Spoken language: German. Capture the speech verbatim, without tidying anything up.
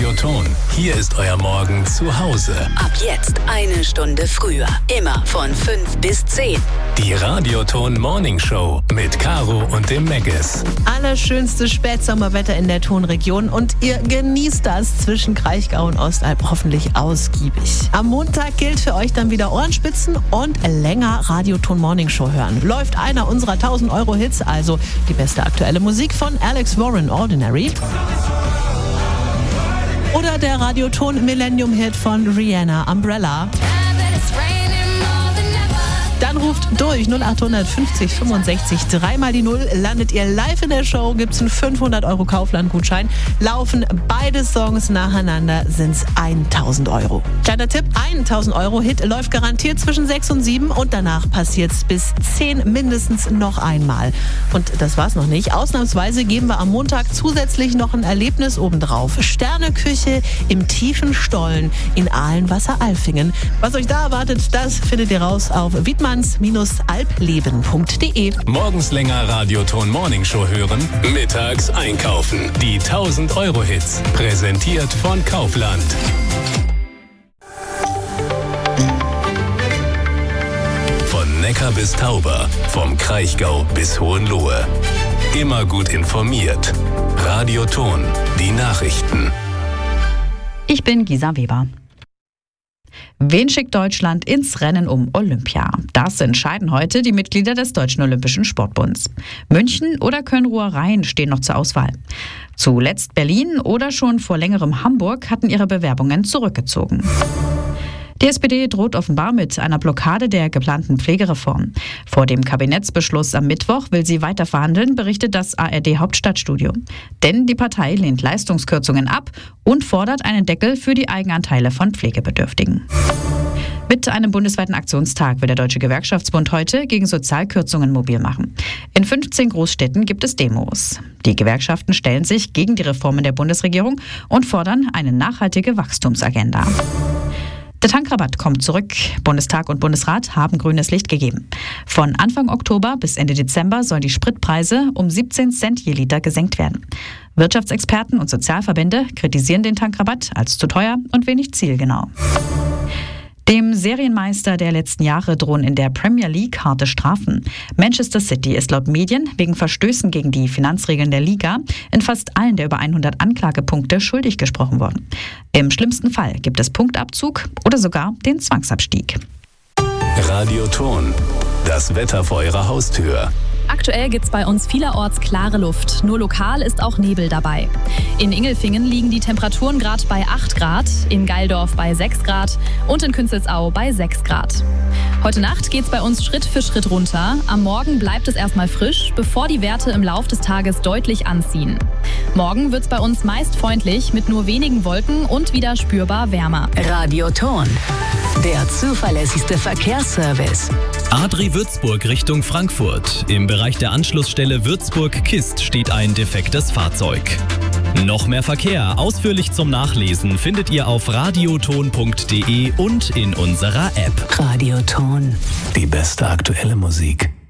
Radioton. Hier ist euer Morgen zu Hause. Ab jetzt eine Stunde früher. Immer von fünf bis zehn. Die Radioton Morning Show mit Caro und dem Megges. Allerschönste Spätsommerwetter in der Tonregion und ihr genießt das zwischen Kraichgau und Ostalb hoffentlich ausgiebig. Am Montag gilt für euch dann wieder Ohrenspitzen und länger Radioton Morning Show hören. Läuft einer unserer tausend Euro Hits, also die beste aktuelle Musik von Alex Warren, Ordinary. Oder der Radioton Millennium-Hit von Rihanna, Umbrella. Dann ruft durch null acht fünfzig fünfundsechzig dreimal die Null. Landet ihr live in der Show, gibt's einen fünfhundert Euro Kaufland-Gutschein. Laufen beide Songs nacheinander, sind's tausend Euro. Kleiner Tipp, tausend Euro Hit läuft garantiert zwischen sechs und sieben und danach passiert's bis zehn mindestens noch einmal. Und das war's noch nicht. Ausnahmsweise geben wir am Montag zusätzlich noch ein Erlebnis obendrauf. Sterneküche im tiefen Stollen in Ahlenwasser-Alfingen. Was euch da erwartet, das findet ihr raus auf wiedmanns alpleben punkt de. Morgens länger Radioton Morning Show hören, mittags einkaufen. Die tausend Euro Hits. Präsentiert von Kaufland. Von Neckar bis Tauber, vom Kraichgau bis Hohenlohe. Immer gut informiert. Radioton, die Nachrichten. Ich bin Gisa Weber. Wen schickt Deutschland ins Rennen um Olympia? Das entscheiden heute die Mitglieder des Deutschen Olympischen Sportbunds. München oder Köln-Ruhr-Rhein stehen noch zur Auswahl. Zuletzt Berlin oder schon vor längerem Hamburg hatten ihre Bewerbungen zurückgezogen. Die S P D droht offenbar mit einer Blockade der geplanten Pflegereform. Vor dem Kabinettsbeschluss am Mittwoch will sie weiter verhandeln, berichtet das A R D-Hauptstadtstudio. Denn die Partei lehnt Leistungskürzungen ab und fordert einen Deckel für die Eigenanteile von Pflegebedürftigen. Mit einem bundesweiten Aktionstag will der Deutsche Gewerkschaftsbund heute gegen Sozialkürzungen mobil machen. In fünfzehn Großstädten gibt es Demos. Die Gewerkschaften stellen sich gegen die Reformen der Bundesregierung und fordern eine nachhaltige Wachstumsagenda. Der Tankrabatt kommt zurück. Bundestag und Bundesrat haben grünes Licht gegeben. Von Anfang Oktober bis Ende Dezember sollen die Spritpreise um siebzehn Cent je Liter gesenkt werden. Wirtschaftsexperten und Sozialverbände kritisieren den Tankrabatt als zu teuer und wenig zielgenau. Dem Serienmeister der letzten Jahre drohen in der Premier League harte Strafen. Manchester City ist laut Medien wegen Verstößen gegen die Finanzregeln der Liga in fast allen der über hundert Anklagepunkte schuldig gesprochen worden. Im schlimmsten Fall gibt es Punktabzug oder sogar den Zwangsabstieg. Radioton, das Wetter vor eurer Haustür. Aktuell gibt's bei uns vielerorts klare Luft, nur lokal ist auch Nebel dabei. In Ingelfingen liegen die Temperaturen gerade bei acht Grad, in Geildorf bei sechs Grad und in Künzelsau bei sechs Grad. Heute Nacht geht's bei uns Schritt für Schritt runter. Am Morgen bleibt es erstmal frisch, bevor die Werte im Lauf des Tages deutlich anziehen. Morgen wird's bei uns meist freundlich mit nur wenigen Wolken und wieder spürbar wärmer. Radioton, der zuverlässigste Verkehrsservice. Adri Würzburg Richtung Frankfurt. Im Bereich der Anschlussstelle Würzburg-Kist steht ein defektes Fahrzeug. Noch mehr Verkehr ausführlich zum Nachlesen findet ihr auf radioton punkt de und in unserer App. Radioton, die beste aktuelle Musik.